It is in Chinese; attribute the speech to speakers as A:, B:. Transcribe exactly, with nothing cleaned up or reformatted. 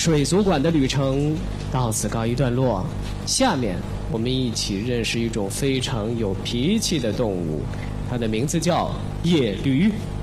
A: 水族馆的旅程到此告一段落。下面我们一起认识一种非常有脾气的动物，它的名字叫野驴。